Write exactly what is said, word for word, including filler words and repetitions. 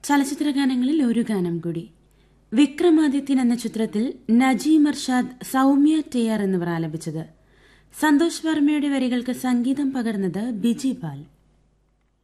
ചലച്ചിത്ര ഗാനങ്ങളിൽ ഒരു ഗാനം കൂടി. വിക്രമാദിത്യൻ എന്ന ചിത്രത്തിൽ നജീം അർഷാദ്, സൗമ്യ ടി ആർ എന്നിവർ ആലപിച്ചത്. സന്തോഷ് വർമ്മയുടെ വരികൾക്ക് സംഗീതം പകർന്നത് ബിജി പാൽ.